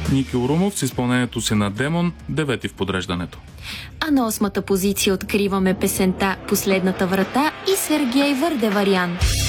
Ники Урумов с изпълнението си на Демон, 9-ти в подреждането. А на 8-та позиция откриваме песента "Последната врата" и Сергей Върдеварян.